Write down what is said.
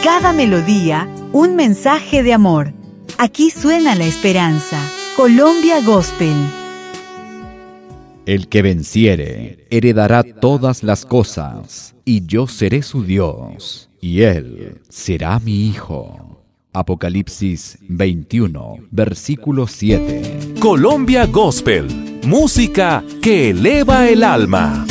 cada melodía, un mensaje de amor. Aquí suena la esperanza. Colombia Gospel. El que venciere heredará todas las cosas, y yo seré su Dios, y él será mi hijo. Apocalipsis 21, versículo 7. Colombia Gospel, música que eleva el alma.